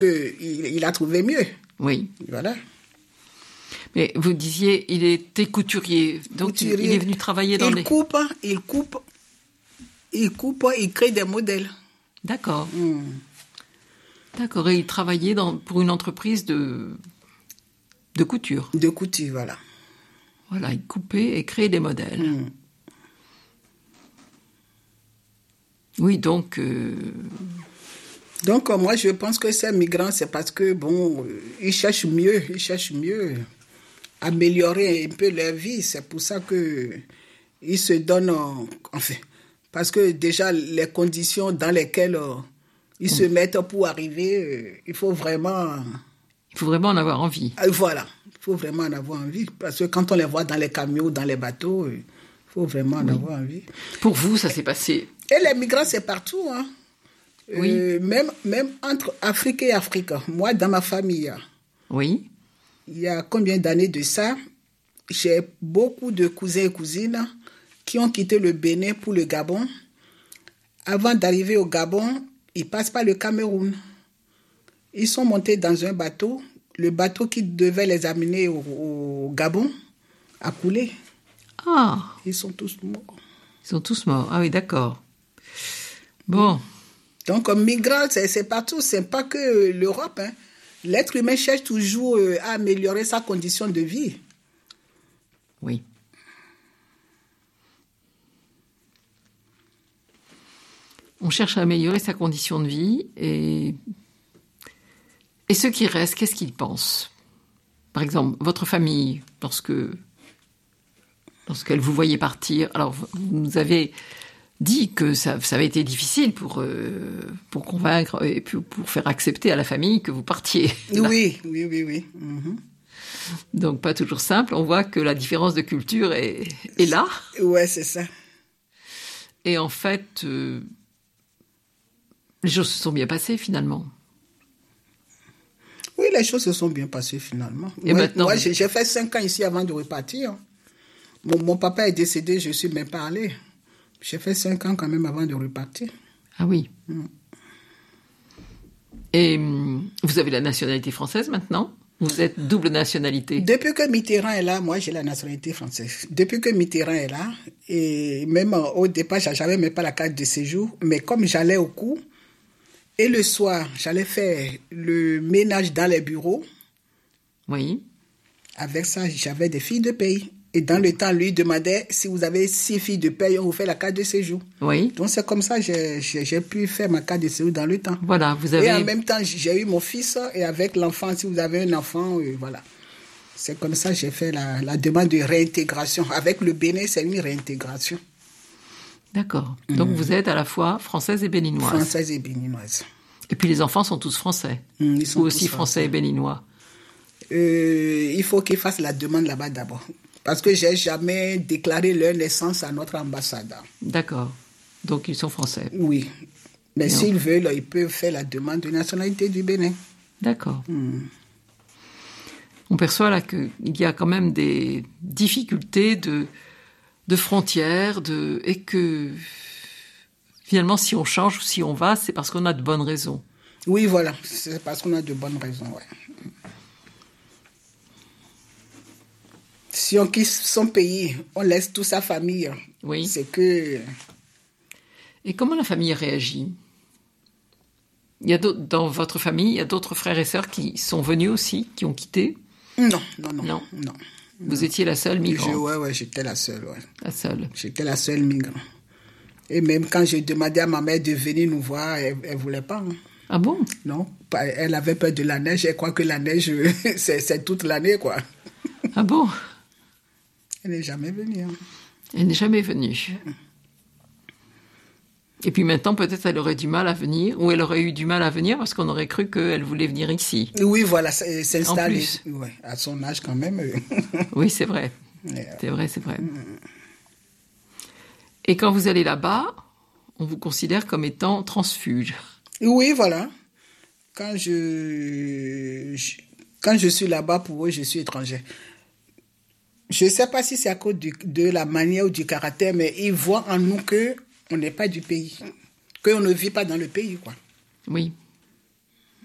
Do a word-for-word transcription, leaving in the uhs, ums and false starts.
Euh, il, il a trouvé mieux. Oui. Voilà. Mais vous disiez, il était couturier, donc couturier. Il est venu travailler dans il les... Coupe, il coupe, il coupe, il crée des modèles. D'accord. Mm. D'accord, et il travaillait dans, pour une entreprise de, de couture. De couture, voilà. Voilà, il coupait et créait des modèles. Mm. Oui, donc... Euh... Donc, euh, moi, je pense que ces migrants, c'est parce que, bon, euh, ils cherchent mieux, ils cherchent mieux, améliorer un peu leur vie. C'est pour ça que ils se donnent, euh, enfin, parce que déjà, les conditions dans lesquelles euh, ils mm. se mettent pour arriver, euh, il faut vraiment... Il faut vraiment en avoir envie. Euh, voilà, il faut vraiment en avoir envie. Parce que quand on les voit dans les camions, dans les bateaux, il euh, faut vraiment en oui. avoir envie. Pour vous, ça s'est passé... Et les migrants, c'est partout, hein. Oui. Euh, même, même entre Afrique et Afrique. Moi, dans ma famille, oui. il y a combien d'années de ça, j'ai beaucoup de cousins et cousines qui ont quitté le Bénin pour le Gabon. Avant d'arriver au Gabon, ils passent par le Cameroun. Ils sont montés dans un bateau. Le bateau qui devait les amener au, au Gabon a coulé. Ah. Ils sont tous morts. Ils sont tous morts. Ah oui, d'accord. Bon. Donc, comme migrant, c'est, c'est partout, c'est pas que l'Europe. Hein. L'être humain cherche toujours à améliorer sa condition de vie. Oui. On cherche à améliorer sa condition de vie et, et ceux qui restent, qu'est-ce qu'ils pensent ? Par exemple, votre famille, lorsque, lorsqu'elle vous voyait partir, alors vous avez... dit que ça, ça avait été difficile pour, euh, pour convaincre et pour, pour faire accepter à la famille que vous partiez. Oui, oui, oui, oui. Mm-hmm. Donc, pas toujours simple. On voit que la différence de culture est, est là. Ouais, c'est ça. Et en fait, euh, les choses se sont bien passées, finalement. Oui, les choses se sont bien passées, finalement. Et moi, maintenant... moi j'ai, j'ai fait cinq ans ici avant de repartir. Mon, mon papa est décédé, je ne suis même pas allée. J'ai fait cinq ans quand même avant de repartir. Ah oui. Mm. Et vous avez la nationalité française maintenant ? Vous êtes double nationalité ? Depuis que Mitterrand est là, moi j'ai la nationalité française. Depuis que Mitterrand est là, et même au départ, je n'avais même pas la carte de séjour, mais comme j'allais au cours, et le soir, j'allais faire le ménage dans les bureaux. Oui. Avec ça, j'avais des filles de paye. Et dans le temps, lui demandait si vous avez six filles de paye, on vous fait la carte de séjour. Oui. Donc c'est comme ça que j'ai, j'ai, j'ai pu faire ma carte de séjour dans le temps. Voilà, vous avez... Et en même temps, j'ai eu mon fils et avec l'enfant, si vous avez un enfant, euh, voilà. C'est comme ça que j'ai fait la, la demande de réintégration. Avec le Bénin, c'est une réintégration. D'accord. Donc mmh. vous êtes à la fois française et béninoise. Française et béninoise. Et puis les enfants sont tous français. Mmh, ils sont Ou aussi français. français et béninois. Euh, il faut qu'ils fassent la demande là-bas d'abord. Parce que je n'ai jamais déclaré leur naissance à notre ambassade. D'accord. Donc ils sont français. Oui. Mais Et s'ils on... veulent, ils peuvent faire la demande de nationalité du Bénin. D'accord. Mmh. On perçoit là qu'il y a quand même des difficultés de, de frontières de, et que finalement si on change ou si on va, c'est parce qu'on a de bonnes raisons. Oui, voilà. C'est parce qu'on a de bonnes raisons, ouais. Si on quitte son pays, on laisse toute sa famille. Oui. C'est que... Et comment la famille réagit ? Il y a dans votre famille, il y a d'autres frères et sœurs qui sont venus aussi, qui ont quitté ? Non, non, non. Non. non. Vous non. étiez la seule migrante ? Oui, ouais, j'étais la seule, ouais. La seule. J'étais la seule migrante. Et même quand j'ai demandé à ma mère de venir nous voir, elle ne voulait pas. Hein. Ah bon ? Non, elle avait peur de la neige. Elle croit que la neige, c'est, c'est toute l'année, quoi. Ah bon ? Elle n'est jamais venue. Hein. Elle n'est jamais venue. Et puis maintenant, peut-être elle aurait du mal à venir, ou elle aurait eu du mal à venir parce qu'on aurait cru qu'elle voulait venir ici. Oui, voilà, s'installer. Ouais, à son âge quand même. Oui, c'est vrai. Yeah. C'est vrai, c'est vrai. Et quand vous allez là-bas, on vous considère comme étant transfuge. Oui, voilà. Quand je, je, quand je suis là-bas, pour eux, je suis étranger. Je ne sais pas si c'est à cause du, de la manière ou du caractère, mais ils voient en nous qu'on n'est pas du pays, qu'on ne vit pas dans le pays, quoi. Oui.